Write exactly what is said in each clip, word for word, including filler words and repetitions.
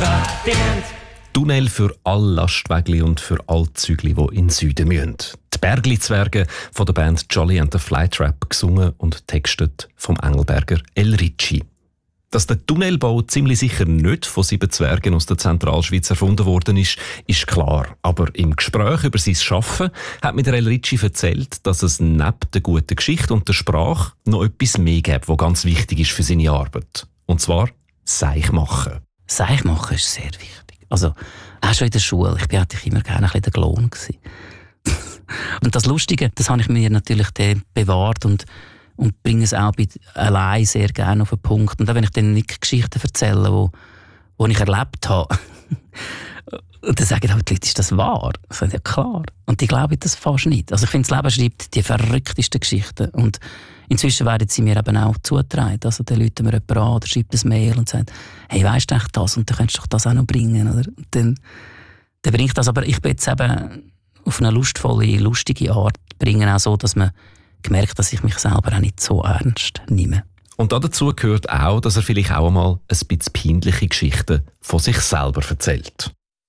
Divertiment. Tunnel für alle Lastwägli und für alle Zügli, die in den Süden müssen. Die Bergli-Zwerge von der Band Jolly and the Flytrap, gesungen und textet vom Engelberger El Ricci. Dass der Tunnelbau ziemlich sicher nicht von sieben Zwergen aus der Zentralschweiz erfunden worden ist, ist klar. Aber im Gespräch über sein Schaffen hat mir der El Ricci erzählt, dass es neben der guten Geschichte und der Sprache noch etwas mehr gibt, was ganz wichtig ist für seine Arbeit. Und zwar Seich machen. Seich machen ist sehr wichtig. Also, auch schon in der Schule. Ich war eigentlich immer gerne ein bisschen der Klon. Und das Lustige, das habe ich mir natürlich bewahrt und, und bringe es auch bei allein sehr gerne auf den Punkt. Und auch wenn ich dann nicht Geschichten erzähle, wo, wo ich erlebt habe, und dann sagen die Leute, ist das wahr? Ich sage, ja klar. Und die glauben das fast nicht. Also ich finde, das Leben schreibt die verrücktesten Geschichten. Und inzwischen werden sie mir eben auch zugetragen. Also dann rufen wir jemanden an oder schreibt ein Mail und sagt, hey, weisst du echt das? Und dann könntest du doch das auch noch bringen. Oder? Und dann, dann bringe ich das. Aber ich bin jetzt eben auf eine lustvolle, lustige Art bringen, auch so, dass man gemerkt, dass ich mich selber auch nicht so ernst nehme. Und dazu gehört auch, dass er vielleicht auch einmal ein bisschen peinliche Geschichten von sich selber erzählt.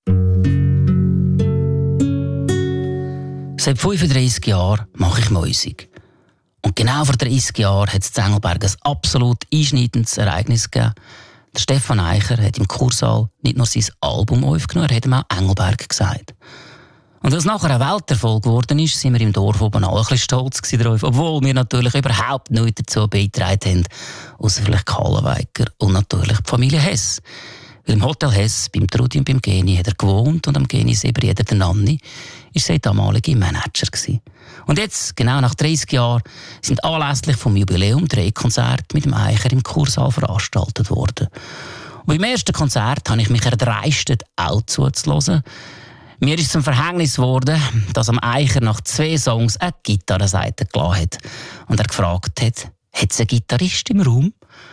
Seit fünfunddreissig Jahren mache ich Musik. Und genau vor dreissig Jahren hat es in Engelberg ein absolut einschneidendes Ereignis gegeben. Der Stefan Eicher hat im Kursaal nicht nur sein Album aufgenommen, er hat ihm auch Engelberg gesagt. Und als nachher ein Welterfolg geworden ist, sind wir im Dorf oben auch ein bisschen stolz darauf, obwohl wir natürlich überhaupt nichts dazu beigetragen haben, außer vielleicht Kallenweiker und natürlich die Familie Hess. Weil im Hotel Hess, beim Trudi und beim Geni, hat er gewohnt und am Geni Sebrieder, der Nanni, war sein damaliger Manager gewesen. Und jetzt, genau nach dreissig Jahren, sind anlässlich vom Jubiläum drei Konzerte mit dem Eicher im Kursaal veranstaltet worden. Und beim ersten Konzert habe ich mich erdreistet, auch zuzuhören. Mir ist zum Verhängnis geworden, dass am Eicher nach zwei Songs eine Gitarrenseite gelassen hat. Und er gefragt hat, hat es einen Gitarrist im Raum?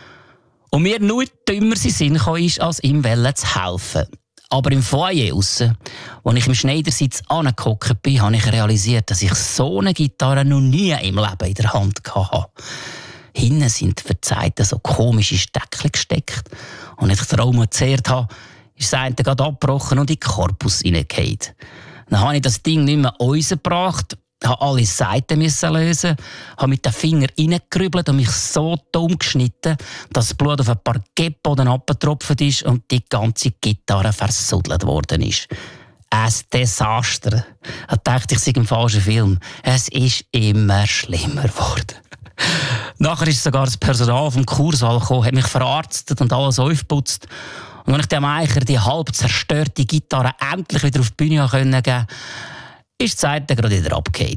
Und mir nur dümmer sein Sinn kam, ist, als ihm zu helfen. Aber im Foyer aussen, als ich im Schneidersitz angehockt bin, habe ich realisiert, dass ich so eine Gitarre noch nie im Leben in der Hand hatte. Hinten sind verzeihte so komische Steckchen gesteckt. Und als ich den Raum gezehrt habe, ist das eine gerade abgebrochen und in den Korpus hineingefallen. Dann habe ich das Ding nicht mehr rausgebracht, habe alle Seiten lösen, habe mit den Fingern reingerübelt und mich so dumm geschnitten, dass das Blut auf ein Parkettboden abgetropft ist und die ganze Gitarre versuddelt worden ist. Ein Desaster. Da dachte ich, ich sei im falschen Film. Es ist immer schlimmer geworden. Nachher ist sogar das Personal vom Kursaal gekommen, hat mich verarztet und alles aufgeputzt. Und wenn ich dem Eicher die halb zerstörte Gitarre endlich wieder auf die Bühne geben konnte, ist die Seite gerade wieder abgefallen.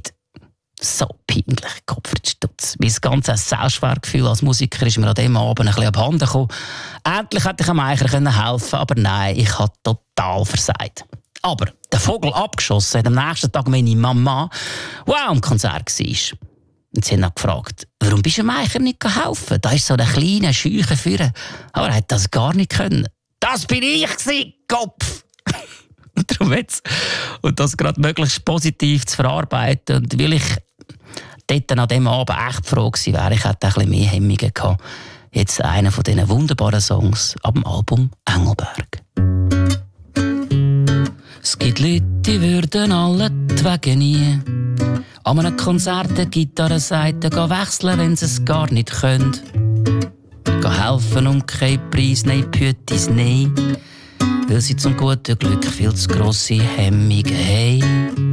So peinlich, Kopf in den Stutz. Mein ganzes Selbstwertgefühl als Musiker ist mir an diesem Abend ein bisschen abhanden gekommen. Endlich hätte ich dem Eicher helfen können, aber nein, ich habe total versagt. Aber der Vogel abgeschossen hat am nächsten Tag meine Mama, die auch am Konzert war. Und sie haben dann gefragt, warum bist du dem Eicher nicht helfen? Da ist so ein kleiner, scheucher Führer. Aber er hat das gar nicht können. Das bin ich gewesen, Kopf! Und darum jetzt. Und das gerade möglichst positiv zu verarbeiten. Und weil ich dort an diesem Abend echt froh gewesen wäre, ich hätte ein bisschen mehr Hemmungen gehabt. Jetzt einer von diesen wunderbaren Songs ab dem Album Engelberg. Es gibt Leute, die würden alle die Wege nie an einem Konzert eine Gitarrenseite wechseln, wenn sie es gar nicht können. Gehen helfen und kein Preis, nein, Pütis, nein. Weil sie zum guten Glück viel zu grosse Hemmungen haben.